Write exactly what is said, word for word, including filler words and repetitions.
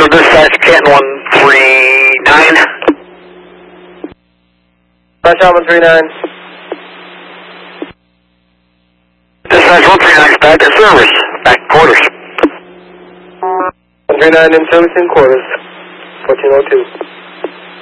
Central Dispatch, Canton one three nine. Dispatch one three nine. Dispatch one three nine is back in service. Back quarters. one three nine in service in quarters. fourteen oh two.